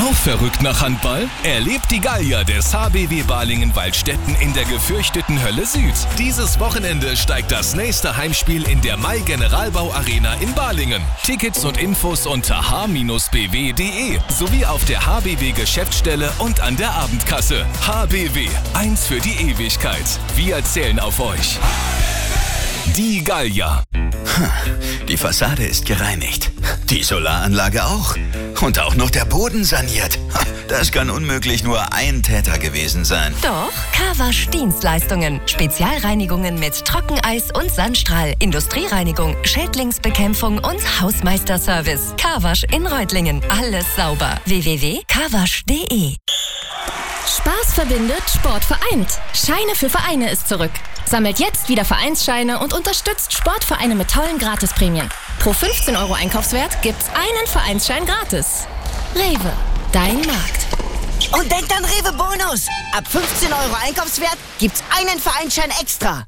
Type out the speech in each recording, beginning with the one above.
Auch verrückt nach Handball? Erlebt die Gallier des HBW Balingen-Waldstätten in der gefürchteten Hölle Süd. Dieses Wochenende steigt das nächste Heimspiel in der Mai Generalbau Arena in Balingen. Tickets und Infos unter h-bw.de sowie auf der HBW Geschäftsstelle und an der Abendkasse. HBW, eins für die Ewigkeit. Wir zählen auf euch. Die Gallier. Die Fassade ist gereinigt. Die Solaranlage auch. Und auch noch der Boden saniert. Das kann unmöglich nur ein Täter gewesen sein. Doch, Carwasch Dienstleistungen. Spezialreinigungen mit Trockeneis und Sandstrahl, Industriereinigung, Schädlingsbekämpfung und Hausmeisterservice. Carwasch in Reutlingen. Alles sauber. www.carwasch.de. Spaß verbindet, Sport vereint. Scheine für Vereine ist zurück. Sammelt jetzt wieder Vereinsscheine und unterstützt Sportvereine mit tollen Gratisprämien. Pro 15 € Einkaufswert gibt's einen Vereinsschein gratis. Rewe, dein Markt. Und denkt an Rewe Bonus. Ab 15 € Einkaufswert gibt's einen Vereinsschein extra.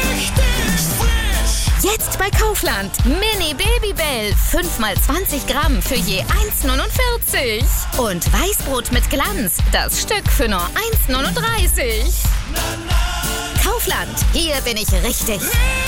Jetzt bei Kaufland. Mini Babybell. 5x20 Gramm für je 1,49. Und Weißbrot mit Glanz. Das Stück für nur 1,39. Kaufland. Hier bin ich richtig.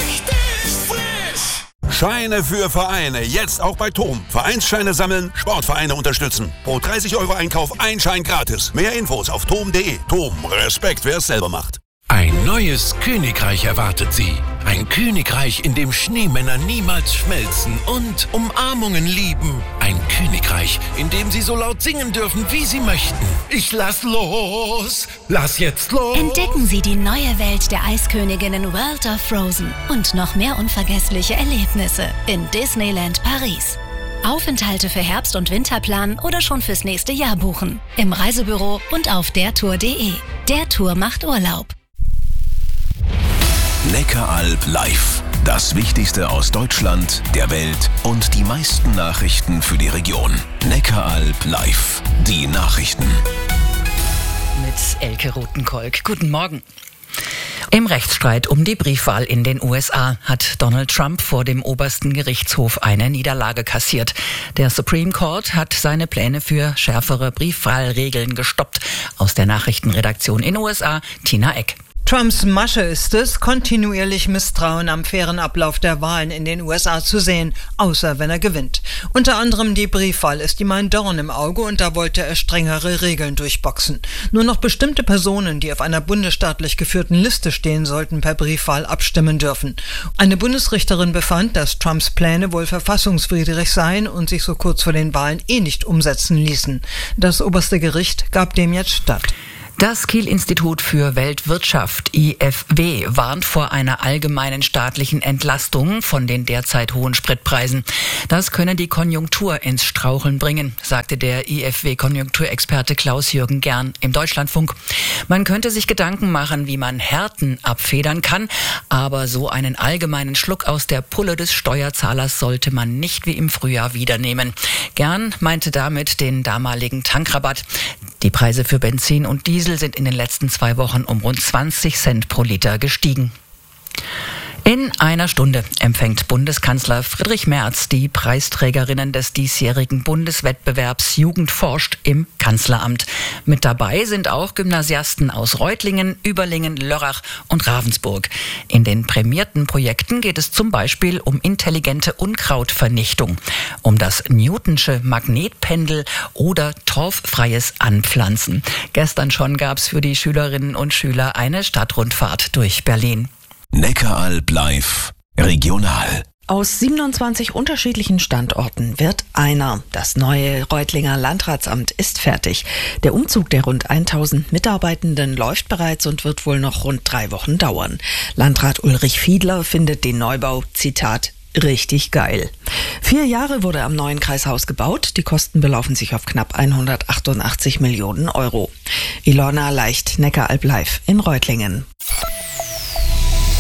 Scheine für Vereine. Jetzt auch bei TOM. Vereinsscheine sammeln, Sportvereine unterstützen. Pro 30 € Einkauf ein Schein gratis. Mehr Infos auf tom.de. TOM. Respekt, wer es selber macht. Ein neues Königreich erwartet Sie. Ein Königreich, in dem Schneemänner niemals schmelzen und Umarmungen lieben. Ein Königreich, in dem Sie so laut singen dürfen, wie Sie möchten. Ich lass los! Lass jetzt los! Entdecken Sie die neue Welt der Eisköniginnen World of Frozen und noch mehr unvergessliche Erlebnisse in Disneyland Paris. Aufenthalte für Herbst- und Winterplan oder schon fürs nächste Jahr buchen. Im Reisebüro und auf dertour.de. Der Tour macht Urlaub. Neckaralb live. Das Wichtigste aus Deutschland, der Welt und die meisten Nachrichten für die Region. Neckaralb live. Die Nachrichten. Mit Elke Rothenkolk. Guten Morgen. Im Rechtsstreit um die Briefwahl in den USA hat Donald Trump vor dem obersten Gerichtshof eine Niederlage kassiert. Der Supreme Court hat seine Pläne für schärfere Briefwahlregeln gestoppt. Aus der Nachrichtenredaktion in den USA, Tina Eck. Trumps Masche ist es, kontinuierlich Misstrauen am fairen Ablauf der Wahlen in den USA zu sehen, außer wenn er gewinnt. Unter anderem die Briefwahl ist ihm ein Dorn im Auge und da wollte er strengere Regeln durchboxen. Nur noch bestimmte Personen, die auf einer bundesstaatlich geführten Liste stehen, sollten per Briefwahl abstimmen dürfen. Eine Bundesrichterin befand, dass Trumps Pläne wohl verfassungswidrig seien und sich so kurz vor den Wahlen nicht umsetzen ließen. Das oberste Gericht gab dem jetzt statt. Das Kiel-Institut für Weltwirtschaft, IFW, warnt vor einer allgemeinen staatlichen Entlastung von den derzeit hohen Spritpreisen. Das könne die Konjunktur ins Straucheln bringen, sagte der IFW-Konjunkturexperte Klaus-Jürgen Gern im Deutschlandfunk. Man könnte sich Gedanken machen, wie man Härten abfedern kann, aber so einen allgemeinen Schluck aus der Pulle des Steuerzahlers sollte man nicht wie im Frühjahr wiedernehmen. Gern meinte damit den damaligen Tankrabatt. Die Preise für Benzin und Diesel sind in den letzten 2 Wochen um rund 20 Cent pro Liter gestiegen. In einer Stunde empfängt Bundeskanzler Friedrich Merz die Preisträgerinnen des diesjährigen Bundeswettbewerbs Jugend forscht im Kanzleramt. Mit dabei sind auch Gymnasiasten aus Reutlingen, Überlingen, Lörrach und Ravensburg. In den prämierten Projekten geht es zum Beispiel um intelligente Unkrautvernichtung, um das Newtonsche Magnetpendel oder torffreies Anpflanzen. Gestern schon gab es für die Schülerinnen und Schüler eine Stadtrundfahrt durch Berlin. Neckaralb live. Regional. Aus 27 unterschiedlichen Standorten wird einer. Das neue Reutlinger Landratsamt ist fertig. Der Umzug der rund 1000 Mitarbeitenden läuft bereits und wird wohl noch rund 3 Wochen dauern. Landrat Ulrich Fiedler findet den Neubau, Zitat, richtig geil. 4 Jahre wurde am neuen Kreishaus gebaut. Die Kosten belaufen sich auf knapp 188 Millionen Euro. Ilona Leicht, Neckaralb live in Reutlingen.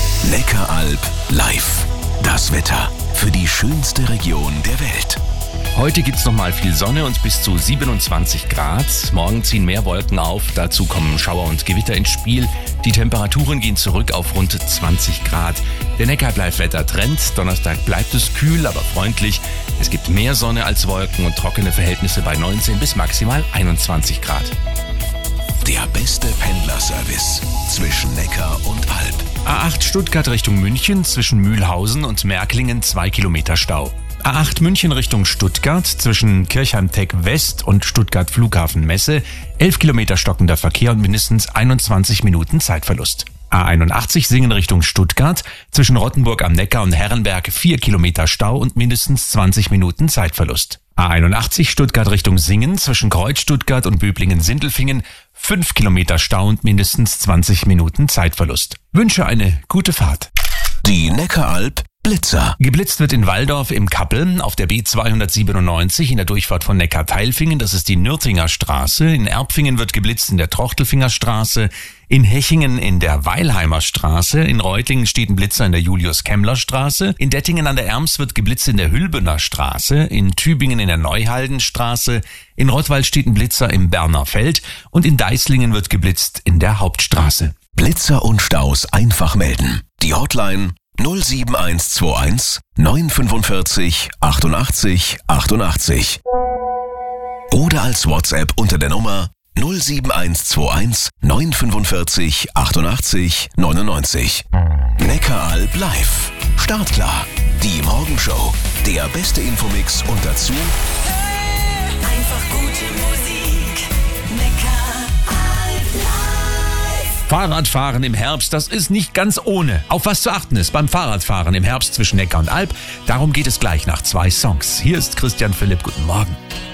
Neckaralb live. Das Wetter für die schönste Region der Welt. Heute gibt's nochmal viel Sonne und bis zu 27 Grad. Morgen ziehen mehr Wolken auf, dazu kommen Schauer und Gewitter ins Spiel. Die Temperaturen gehen zurück auf rund 20 Grad. Der Neckar-Bleib-Wetter-Trend. Donnerstag bleibt es kühl, aber freundlich. Es gibt mehr Sonne als Wolken und trockene Verhältnisse bei 19 bis maximal 21 Grad. Der beste Pendlerservice zwischen Neckar und Alb. A8 Stuttgart Richtung München zwischen Mühlhausen und Märklingen 2 Kilometer Stau. A8 München Richtung Stuttgart zwischen Kirchheim-Tech West und Stuttgart Flughafen Messe 11 Kilometer stockender Verkehr und mindestens 21 Minuten Zeitverlust. A81 Singen Richtung Stuttgart zwischen Rottenburg am Neckar und Herrenberg 4 Kilometer Stau und mindestens 20 Minuten Zeitverlust. A81 Stuttgart Richtung Singen zwischen Kreuz Stuttgart und Böblingen-Sindelfingen 5 Kilometer Stau und mindestens 20 Minuten Zeitverlust. Wünsche eine gute Fahrt. Die Neckaralb Blitzer. Geblitzt wird in Walldorf im Kappel, auf der B297 in der Durchfahrt von Neckar-Teilfingen, das ist die Nürtinger Straße. In Erbfingen wird geblitzt in der Trochtelfinger Straße. In Hechingen in der Weilheimer Straße. In Reutlingen steht ein Blitzer in der Julius-Kemmler-Straße. In Dettingen an der Erms wird geblitzt in der Hülbener Straße. In Tübingen in der Neuhaldenstraße. In Rottweil steht ein Blitzer im Berner Feld. Und in Deislingen wird geblitzt in der Hauptstraße. Blitzer und Staus einfach melden. Die Hotline 07121 945 88 88. Oder als WhatsApp unter der Nummer 07121 945 88 99. Neckaralb live. Startklar. Die Morgenshow. Der beste Infomix und dazu einfach gute Musik. Neckaralb live. Fahrradfahren im Herbst, das ist nicht ganz ohne. Auf was zu achten ist beim Fahrradfahren im Herbst zwischen Neckar und Alb, darum geht es gleich nach 2 Songs. Hier ist Christian Philipp, guten Morgen.